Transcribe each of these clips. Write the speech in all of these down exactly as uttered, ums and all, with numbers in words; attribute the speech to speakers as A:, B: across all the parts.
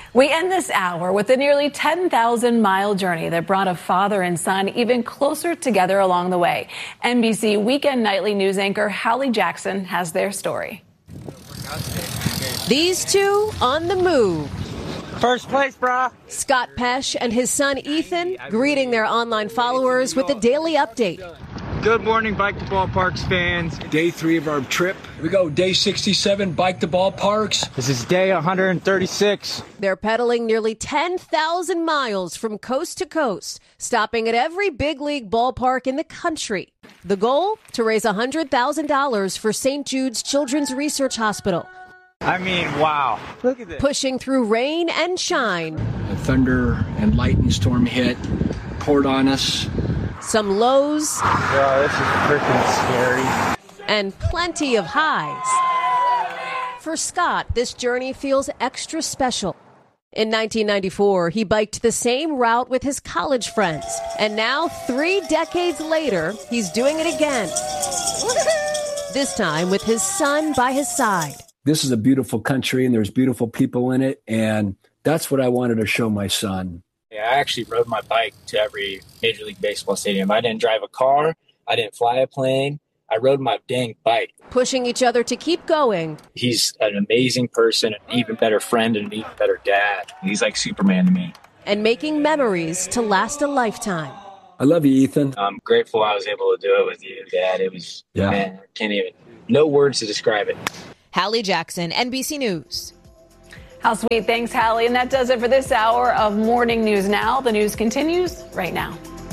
A: We end this hour with a nearly ten thousand mile journey that brought a father and son even closer together along the way. N B C Weekend Nightly News anchor Hallie Jackson has their story.
B: These two on the move.
C: First place, brah.
B: Scott Pesh and his son Ethan greeting their online followers with a daily update.
C: Good morning, Bike to Ballparks fans.
D: Day three of our trip. Here we go, day sixty-seven, Bike to Ballparks.
C: This is day one hundred thirty-six.
B: They're pedaling nearly ten thousand miles from coast to coast, stopping at every big league ballpark in the country. The goal? To raise one hundred thousand dollars for Saint Jude's Children's Research Hospital.
C: I mean, wow. Look at this.
B: Pushing through rain and shine.
D: A thunder and lightning storm hit, poured on us.
B: Some lows.
C: Oh, this is freaking scary.
B: And plenty of highs. For Scott, this journey feels extra special. In nineteen ninety-four, he biked the same route with his college friends. And now, three decades later, he's doing it again. This time with his son by his side.
D: This is a beautiful country, and there's beautiful people in it, and that's what I wanted to show my son.
E: Yeah, I actually rode my bike to every Major League Baseball stadium. I didn't drive a car. I didn't fly a plane. I rode my dang bike.
B: Pushing each other to keep going.
E: He's an amazing person, an even better friend, and an even better dad. He's like Superman to me.
B: And making memories to last a lifetime.
D: I love you, Ethan.
E: I'm grateful I was able to do it with you, Dad. It was,
D: yeah.
E: man, I can't even, no words to describe it.
F: Hallie Jackson, N B C News.
A: How sweet. Thanks, Hallie. And that does it for this hour of Morning News Now. The news continues right now.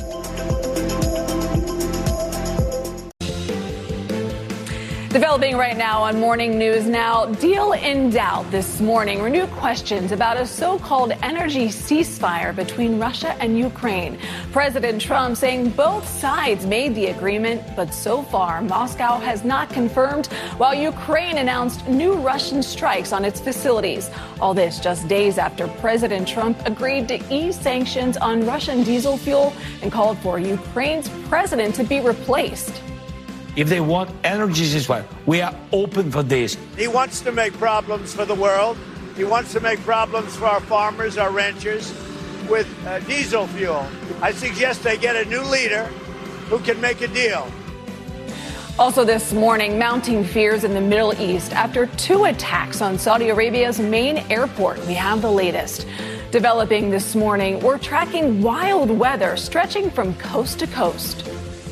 A: Developing right now on Morning News Now, deal in doubt this morning. Renewed questions about a so-called energy ceasefire between Russia and Ukraine. President Trump saying both sides made the agreement, but so far Moscow has not confirmed, while Ukraine announced new Russian strikes on its facilities. All this just days after President Trump agreed to ease sanctions on Russian diesel fuel and called for Ukraine's president to be replaced.
G: If they want energy ceasefire, we are open for this.
H: He wants to make problems for the world. He wants to make problems for our farmers, our ranchers, with uh, diesel fuel. I suggest they get a new leader who can make a deal.
A: Also this morning, mounting fears in the Middle East after two attacks on Saudi Arabia's main airport. We have the latest. Developing this morning, we're tracking wild weather stretching from coast to coast.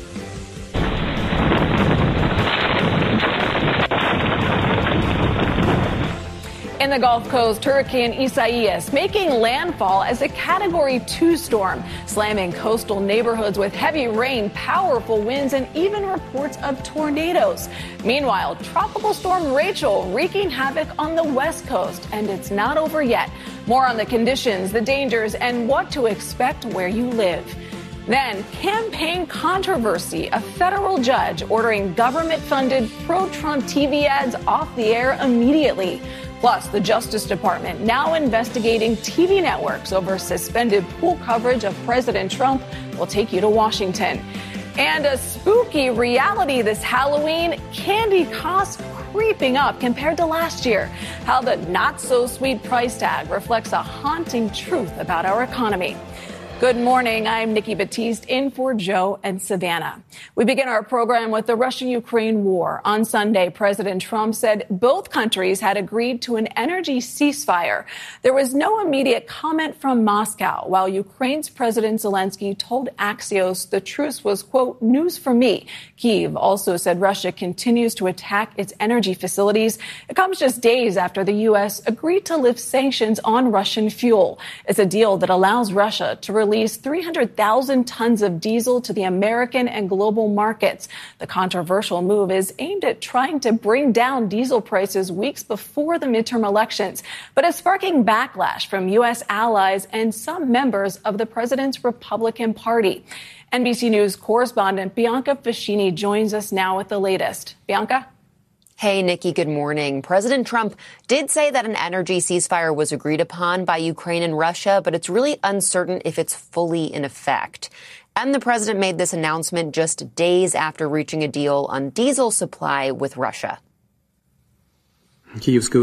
A: In the Gulf Coast, Hurricane Isaias making landfall as a Category two storm, slamming coastal neighborhoods with heavy rain, powerful winds, and even reports of tornadoes. Meanwhile, Tropical Storm Rachel wreaking havoc on the West Coast, and it's not over yet. More on the conditions, the dangers, and what to expect where you live. Then, campaign controversy. A federal judge ordering government-funded pro-Trump T V ads off the air immediately. Plus, the Justice Department now investigating T V networks over suspended pool coverage of President Trump. We'll take you to Washington. And a spooky reality this Halloween, candy costs creeping up compared to last year. How the not-so-sweet price tag reflects a haunting truth about our economy. Good morning. I'm Nikki Batiste in for Joe and Savannah. We begin our program with the Russia-Ukraine war. On Sunday, President Trump said both countries had agreed to an energy ceasefire. There was no immediate comment from Moscow, while Ukraine's President Zelensky told Axios the truce was, quote, news for me. Kyiv also said Russia continues to attack its energy facilities. It comes just days after the U S agreed to lift sanctions on Russian fuel. It's a deal that allows Russia to release three hundred thousand tons of diesel to the American and global markets. The controversial move is aimed at trying to bring down diesel prices weeks before the midterm elections, but is sparking backlash from U S allies and some members of the president's Republican Party. N B C News correspondent Bianca Fascini joins us now with the latest. Bianca?
I: Hey, Nikki, good morning. President Trump did say that an energy ceasefire was agreed upon by Ukraine and Russia, but it's really uncertain if it's fully in effect. And the president made this announcement just days after reaching a deal on diesel supply with Russia.
J: Київський уряд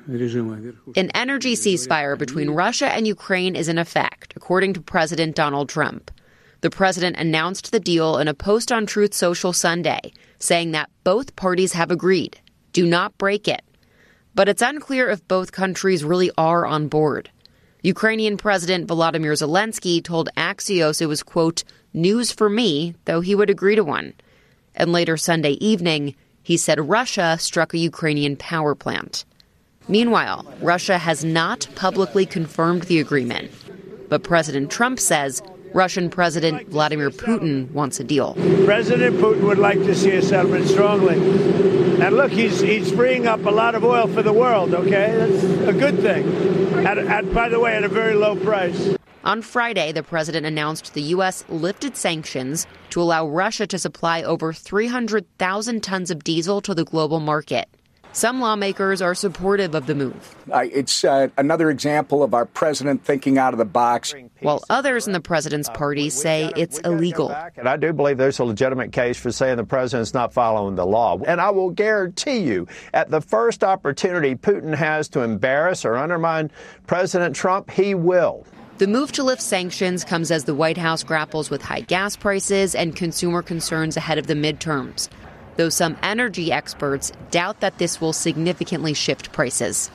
I: An energy ceasefire between Russia and Ukraine is in effect, according to President Donald Trump. The president announced the deal in a post on Truth Social Sunday, saying that both parties have agreed. Do not break it. But it's unclear if both countries really are on board. Ukrainian President Volodymyr Zelensky told Axios it was, quote, news for me, though he would agree to one. And later Sunday evening, he said Russia struck a Ukrainian power plant. Meanwhile, Russia has not publicly confirmed the agreement. But President Trump says Russian President Vladimir Putin wants a deal.
H: President Putin would like to see a settlement strongly. And look, he's he's freeing up a lot of oil for the world, okay? That's a good thing. At, at, by the way, at a very low price.
I: On Friday, the president announced the U S lifted sanctions to allow Russia to supply over three hundred thousand tons of diesel to the global market. Some lawmakers are supportive of the move.
J: Uh, it's uh, another example of our president thinking out of the box.
I: While others in the president's party say it's illegal.
K: And I do believe there's a legitimate case for saying the president's not following the law. And I will guarantee you, at the first opportunity Putin has to embarrass or undermine President Trump, he will.
I: The move to lift sanctions comes as the White House grapples with high gas prices and consumer concerns ahead of the midterms, though some energy experts doubt that this will significantly shift prices.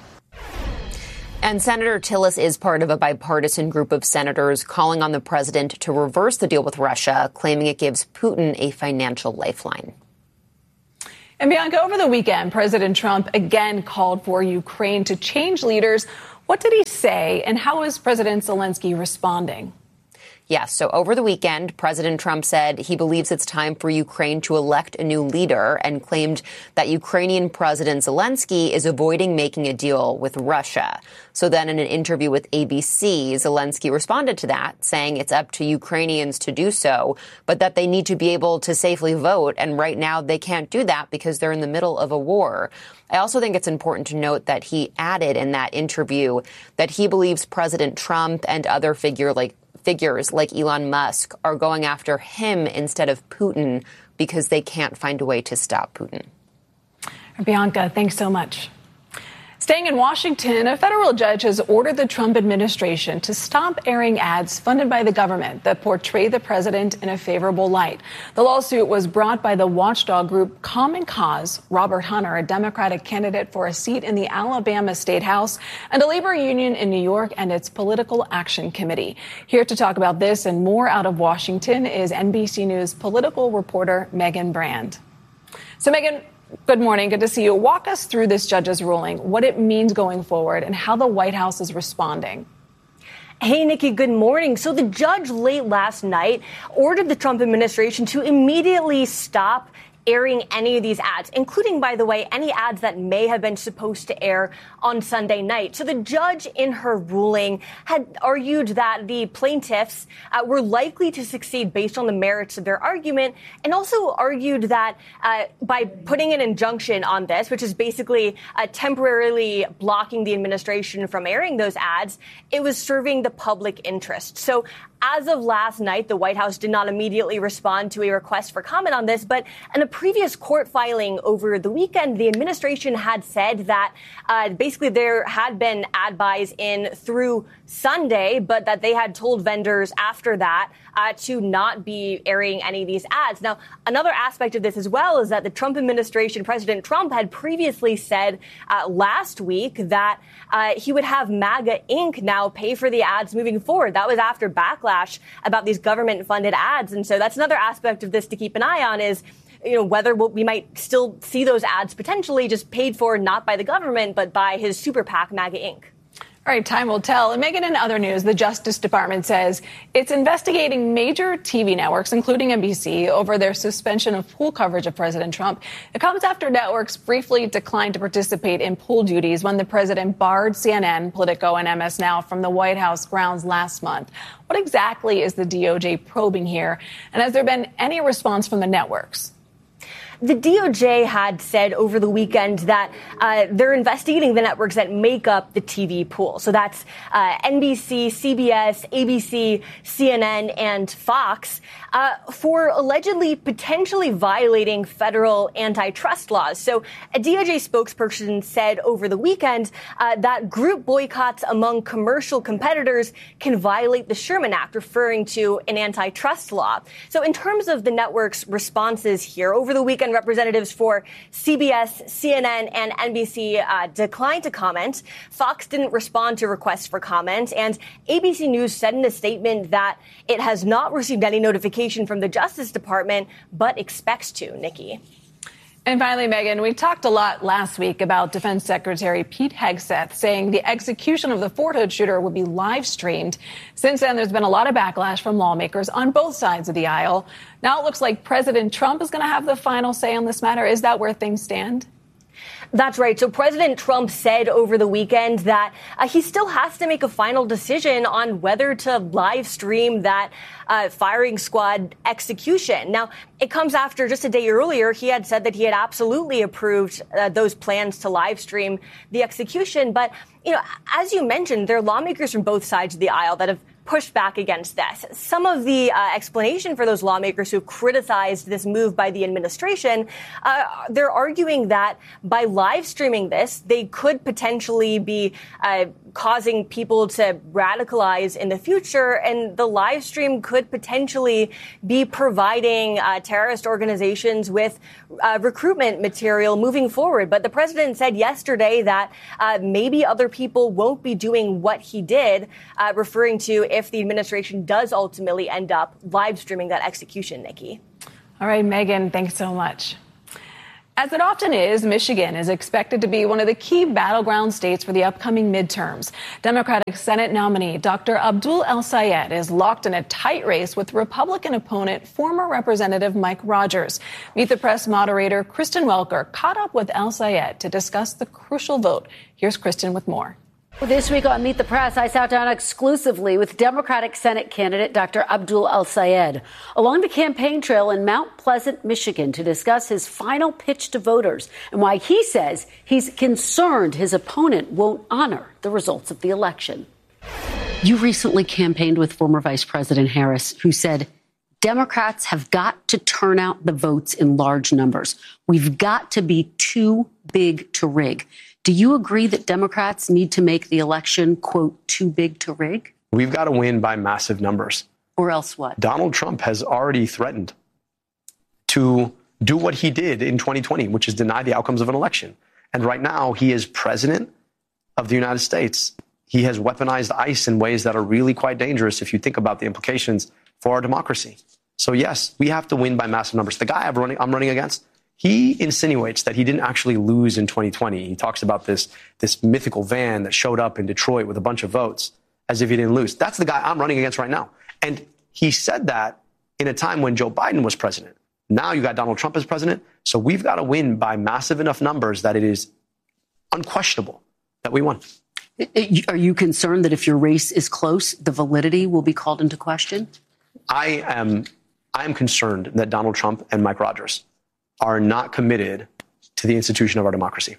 I: And Senator Tillis is part of a bipartisan group of senators calling on the president to reverse the deal with Russia, claiming it gives Putin a financial lifeline.
A: And Bianca, over the weekend, President Trump again called for Ukraine to change leaders. What did he say, and how is President Zelensky responding?
I: Yes. So over the weekend, President Trump said he believes it's time for Ukraine to elect a new leader and claimed that Ukrainian President Zelensky is avoiding making a deal with Russia. So then in an interview with A B C, Zelensky responded to that, saying it's up to Ukrainians to do so, but that they need to be able to safely vote. And right now they can't do that because they're in the middle of a war. I also think it's important to note that he added in that interview that he believes President Trump and other figure like figures like Elon Musk are going after him instead of Putin because they can't find a way to stop Putin.
A: Bianca, thanks so much. Staying in Washington, a federal judge has ordered the Trump administration to stop airing ads funded by the government that portray the president in a favorable light. The lawsuit was brought by the watchdog group Common Cause, Robert Hunter, a Democratic candidate for a seat in the Alabama State House, and a labor union in New York and its Political Action Committee. Here to talk about this and more out of Washington is N B C News political reporter Megan Brand. So, Megan, good morning. Good to see you. Walk us through this judge's ruling, what it means going forward, and how the White House is responding.
L: Hey, Nikki, good morning. So the judge late last night ordered the Trump administration to immediately stop airing any of these ads, including, by the way, any ads that may have been supposed to air on Sunday night. So the judge in her ruling had argued that the plaintiffs uh, were likely to succeed based on the merits of their argument, and also argued that uh, by putting an injunction on this, which is basically uh, temporarily blocking the administration from airing those ads, it was serving the public interest. So as of last night, the White House did not immediately respond to a request for comment on this, but in a previous court filing over the weekend, the administration had said that uh, basically there had been ad buys in through Sunday, but that they had told vendors after that uh, to not be airing any of these ads. Now, another aspect of this as well is that the Trump administration, President Trump, had previously said uh, last week that uh, he would have MAGA Incorporated now pay for the ads moving forward. That was after backlash about these government-funded ads. And so that's another aspect of this to keep an eye on is, you know, whether we might still see those ads potentially just paid for not by the government, but by his super PAC, MAGA Incorporated.
A: All right, time will tell. And Megan, in other news, the Justice Department says it's investigating major T V networks, including N B C, over their suspension of pool coverage of President Trump. It comes after networks briefly declined to participate in pool duties when the president barred C N N, Politico, and M S Now from the White House grounds last month. What exactly is the D O J probing here? And has there been any response from the networks?
L: the D O J had said over the weekend that uh, they're investigating the networks that make up the T V pool. So that's uh, N B C, C B S, A B C, C N N, and Fox uh, for allegedly potentially violating federal antitrust laws. So a D O J spokesperson said over the weekend uh, that group boycotts among commercial competitors can violate the Sherman Act, referring to an antitrust law. So in terms of the network's responses here, over the weekend, representatives for C B S, C N N, and N B C uh, declined to comment. Fox didn't respond to requests for comment, and A B C News said in a statement that it has not received any notification from the Justice Department, but expects to. Nikki.
A: And finally, Megan, we talked a lot last week about Defense Secretary Pete Hegseth saying the execution of the Fort Hood shooter would be live streamed. Since then, there's been a lot of backlash from lawmakers on both sides of the aisle. Now it looks like President Trump is going to have the final say on this matter. Is that where things stand?
L: That's right. So President Trump said over the weekend that uh, he still has to make a final decision on whether to live stream that uh, firing squad execution. Now, it comes after just a day earlier, he had said that he had absolutely approved uh, those plans to live stream the execution. But, you know, as you mentioned, there are lawmakers from both sides of the aisle that have pushed back against this. Some of the uh, explanation for those lawmakers who criticized this move by the administration, uh, they're arguing that by live streaming this, they could potentially be uh, causing people to radicalize in the future, and the live stream could potentially be providing uh, terrorist organizations with uh, recruitment material moving forward. But the president said yesterday that uh, maybe other people won't be doing what he did, uh, referring to if the administration does ultimately end up live streaming that execution, Nikki.
A: All right, Megan, thanks so much. As it often is, Michigan is expected to be one of the key battleground states for the upcoming midterms. Democratic Senate nominee Doctor Abdul El-Sayed is locked in a tight race with Republican opponent, former Representative Mike Rogers. Meet the Press moderator Kristen Welker caught up with El-Sayed to discuss the crucial vote. Here's Kristen with more.
M: This week on Meet the Press, I sat down exclusively with Democratic Senate candidate Doctor Abdul El-Sayed along the campaign trail in Mount Pleasant, Michigan, to discuss his final pitch to voters and why he says he's concerned his opponent won't honor the results of the election. You recently campaigned with former Vice President Harris, who said Democrats have got to turn out the votes in large numbers. We've got to be too big to rig. Do you agree that Democrats need to make the election, quote, too big to rig?
N: We've got to win by massive numbers.
M: Or else what?
N: Donald Trump has already threatened to do what he did in twenty twenty, which is deny the outcomes of an election. And right now, he is president of the United States. He has weaponized ICE in ways that are really quite dangerous if you think about the implications for our democracy. So, yes, we have to win by massive numbers. The guy I'm running, I'm running against, he insinuates that he didn't actually lose in twenty twenty. He talks about this, this mythical van that showed up in Detroit with a bunch of votes as if he didn't lose. That's the guy I'm running against right now. And he said that in a time when Joe Biden was president. Now you got Donald Trump as president. So we've got to win by massive enough numbers that it is unquestionable that we won.
M: Are you concerned that if your race is close, the validity will be called into question?
N: I am, I am concerned that Donald Trump and Mike Rogers are not committed to the institution of our democracy.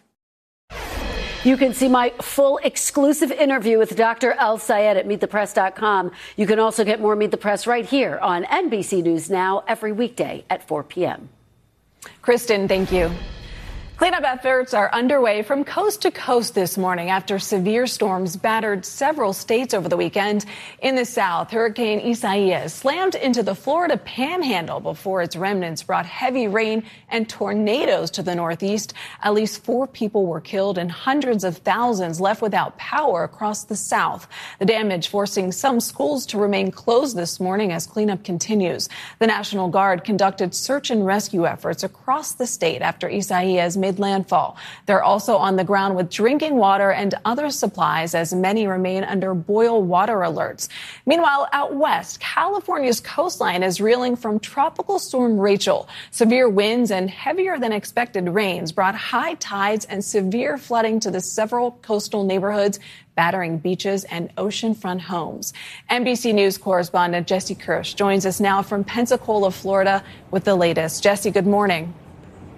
M: You can see my full exclusive interview with Doctor El-Sayed at meet the press dot com. You can also get more Meet the Press right here on N B C News Now every weekday at four p.m.
A: Kristen, thank you. Cleanup efforts are underway from coast to coast this morning after severe storms battered several states over the weekend. In the south, Hurricane Isaias slammed into the Florida panhandle before its remnants brought heavy rain and tornadoes to the northeast. At least four people were killed and hundreds of thousands left without power across the south. The damage forcing some schools to remain closed this morning as cleanup continues. The National Guard conducted search and rescue efforts across the state after Isaias made landfall. They're also on the ground with drinking water and other supplies as many remain under boil water alerts. Meanwhile, out west, California's coastline is reeling from Tropical Storm Rachel. Severe winds and heavier than expected rains brought high tides and severe flooding to the several coastal neighborhoods, battering beaches and oceanfront homes. N B C News correspondent Jesse Kirsch joins us now from Pensacola, Florida, with the latest. Jesse, good morning.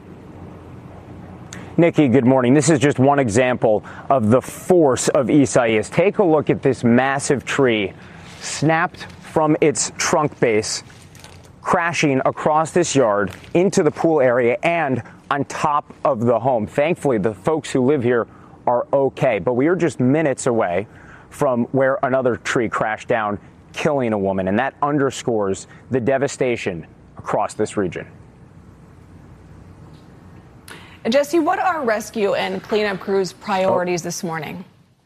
O: Nikki, good morning. This is just one example of the force of Isaias. Take a look at this massive tree snapped from its trunk base, crashing across this yard into the pool area and on top of the home. Thankfully, the folks who live here are okay, but we are just minutes away from where another tree crashed down, killing a woman, and that underscores the devastation across this region.
A: And Jesse, what are rescue and cleanup crews' priorities oh. this morning?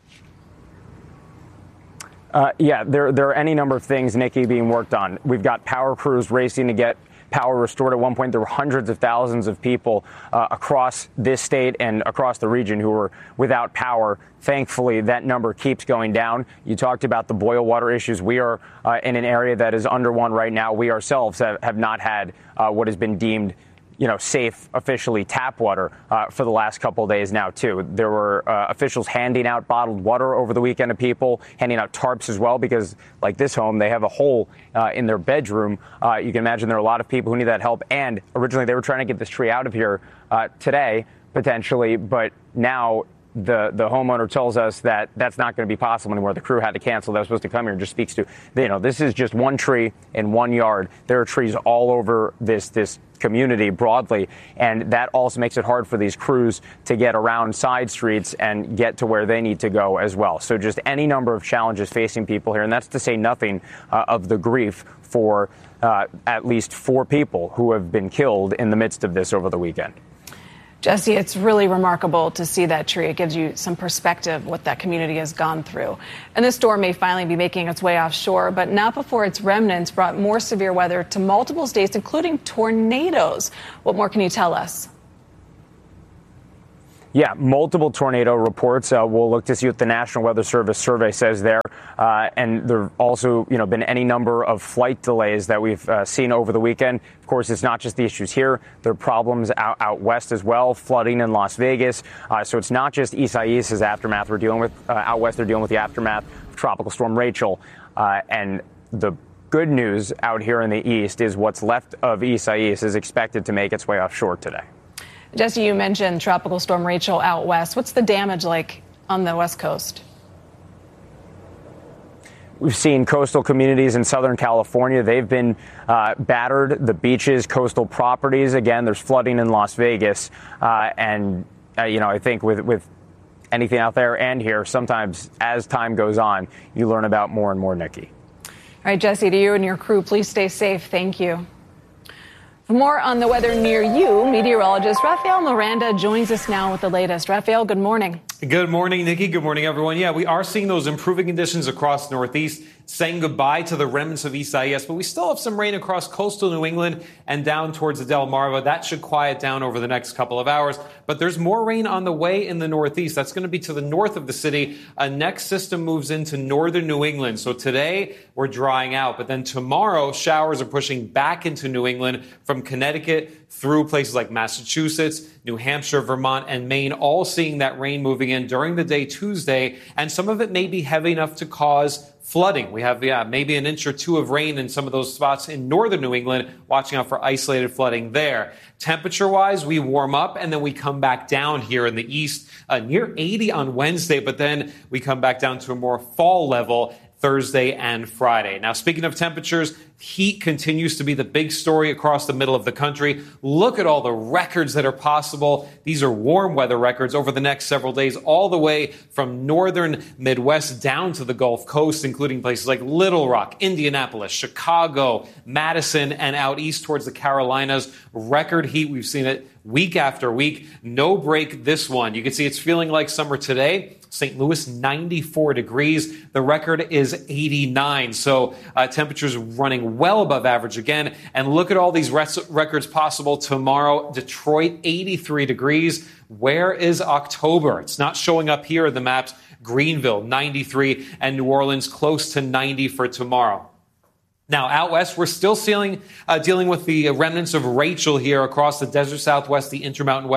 O: Uh, yeah, there, there are any number of things, Nikki, being worked on. We've got power crews racing to get power restored. At one point, there were hundreds of thousands of people uh, across this state and across the region who were without power. Thankfully, that number keeps going down. You talked about the boil water issues. We are uh, in an area that is under one right now. We ourselves have, have not had uh, what has been deemed you know, safe, officially tap water uh, for the last couple of days now, too. There were uh, officials handing out bottled water over the weekend to people, handing out tarps as well, because like this home, they have a hole uh, in their bedroom. Uh, you can imagine there are a lot of people who need that help. And originally they were trying to get this tree out of here uh, today, potentially, but now the the homeowner tells us that that's not going to be possible anymore. The crew had to cancel. That was supposed to come here. It just speaks to, you know, this is just one tree in one yard. There are trees all over this this community broadly, and that also makes it hard for these crews to get around side streets and get to where they need to go as well. So just any number of challenges facing people here, and that's to say nothing uh, of the grief for uh, at least four people who have been killed in the midst of this over the weekend.
A: Jesse, it's really remarkable to see that tree. It gives you some perspective what that community has gone through. And this storm may finally be making its way offshore, but not before its remnants brought more severe weather to multiple states, including tornadoes. What more can you tell us?
O: Yeah, multiple tornado reports. Uh, we'll look to see what the National Weather Service survey says there. Uh, and there have also, you know, been any number of flight delays that we've uh, seen over the weekend. Of course, it's not just the issues here. There are problems out, out west as well, flooding in Las Vegas. Uh, so it's not just Isaias' aftermath we're dealing with. Uh, out west, they're dealing with the aftermath of Tropical Storm Rachel. Uh, and the good news out here in the east is what's left of Isaias is expected to make its way offshore today.
A: Jesse, you mentioned Tropical Storm Rachel out west. What's the damage like on the West Coast?
O: We've seen coastal communities in Southern California. They've been uh, battered. The beaches, coastal properties. Again, there's flooding in Las Vegas. Uh, and, uh, you know, I think with, with anything out there and here, sometimes as time goes on, you learn about more and more, Nikki.
A: All right, Jesse, to you and your crew, please stay safe. Thank you. For more on the weather near you, meteorologist Rafael Miranda joins us now with the latest. Rafael, good morning.
P: Good morning, Nikki. Good morning, everyone. Yeah, we are seeing those improving conditions across the Northeast, saying goodbye to the remnants of Isaias, but we still have some rain across coastal New England and down towards the Delmarva. That should quiet down over the next couple of hours, but there's more rain on the way in the Northeast. That's going to be to the north of the city. A next system moves into northern New England. So today we're drying out, but then tomorrow showers are pushing back into New England from Connecticut through places like Massachusetts, New Hampshire, Vermont, and Maine, all seeing that rain moving in during the day Tuesday, and some of it may be heavy enough to cause flooding. We have yeah, maybe an inch or two of rain in some of those spots in northern New England, watching out for isolated flooding there. Temperature-wise, we warm up and then we come back down here in the east, uh, near eighty on Wednesday, but then we come back down to a more fall level Thursday and Friday. Now, speaking of temperatures, heat continues to be the big story across the middle of the country. Look at all the records that are possible. These are warm weather records over the next several days, all the way from northern Midwest down to the Gulf Coast, including places like Little Rock, Indianapolis, Chicago, Madison, and out east towards the Carolinas. Record heat. We've seen it week after week. No break this one. You can see it's feeling like summer today. Saint Louis, ninety-four degrees. The record is eighty-nine. So uh, temperatures running well above average again. And look at all these res- records possible tomorrow. Detroit, eighty-three degrees. Where is October? It's not showing up here in the maps. Greenville, ninety-three. And New Orleans, close to ninety for tomorrow. Now, out west, we're still seeing, uh, dealing with the remnants of Rachel here across the desert southwest, the Intermountain West.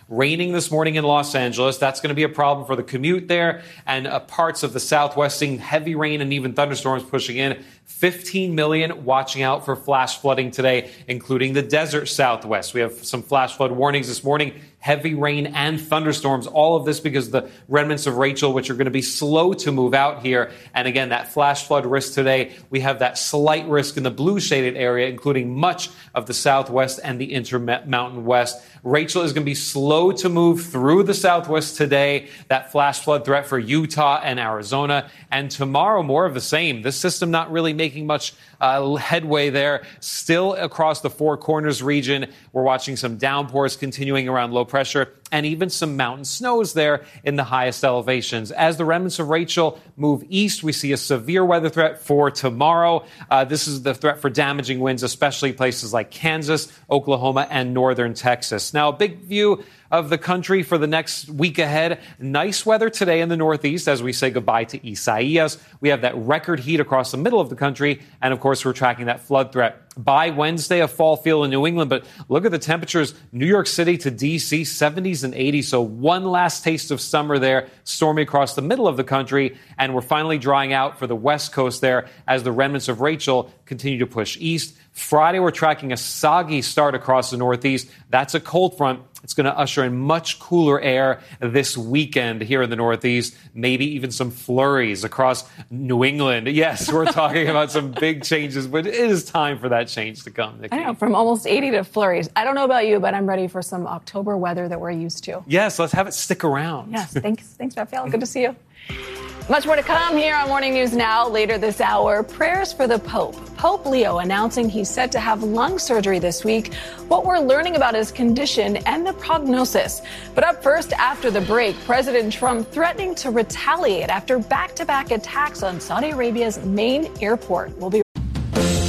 P: Raining this morning in Los Angeles. That's going to be a problem for the commute there, and uh, parts of the Southwest seeing heavy rain and even thunderstorms pushing in. fifteen million watching out for flash flooding today, including the desert Southwest. We have some flash flood warnings this morning, heavy rain and thunderstorms. All of this because of the remnants of Rachel, which are going to be slow to move out here. And again, that flash flood risk today, we have that slight risk in the blue shaded area, including much of the Southwest and the Intermountain West. Rachel is going to be slow to move through the Southwest today. That flash flood threat for Utah and Arizona. And tomorrow, more of the same. This system not really making much uh, headway there. Still across the Four Corners region, we're watching some downpours continuing around low pressure and even some mountain snows there in the highest elevations. As the remnants of Rachel move east, we see a severe weather threat for tomorrow. Uh, this is the threat for damaging winds, especially places like Kansas, Oklahoma, and northern Texas. Now, a big view of the country for the next week ahead. Nice weather today in the Northeast as we say goodbye to Isaias. We have that record heat across the middle of the country. And of course, we're tracking that flood threat. By Wednesday, a fall feel in New England. But look at the temperatures. New York City to D C, seventies and eighties. So one last taste of summer there, stormy across the middle of the country. And we're finally drying out for the West Coast there as the remnants of Rachel continue to push east. Friday, we're tracking a soggy start across the Northeast. That's a cold front. It's going to usher in much cooler air this weekend here in the Northeast, maybe even some flurries across New England. Yes, we're talking about some big changes, but it is time for that change to come, Nikki.
A: I know, from almost eighty to flurries. I don't know about you, but I'm ready for some October weather that we're used to.
P: Yes, let's have it stick around.
A: Yes, thanks, thanks, Raphael. Good to see you. Much more to come here on Morning News Now. Later this hour, prayers for the Pope. Pope Leo announcing he's set to have lung surgery this week. What we're learning about his condition and the prognosis. But up first, after the break, President Trump threatening to retaliate after back-to-back attacks on Saudi Arabia's main airport. We'll be